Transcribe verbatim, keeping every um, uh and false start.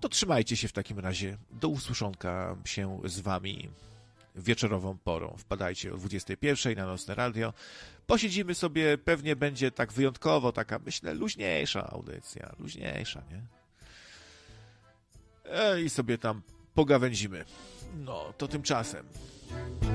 To trzymajcie się w takim razie. Do usłyszonka się z wami wieczorową porą. Wpadajcie o dwudziestej pierwszej na Nocne Radio. Posiedzimy sobie, pewnie będzie tak wyjątkowo, taka, myślę, luźniejsza audycja. Luźniejsza, nie? I sobie tam pogawędzimy. No, to tymczasem.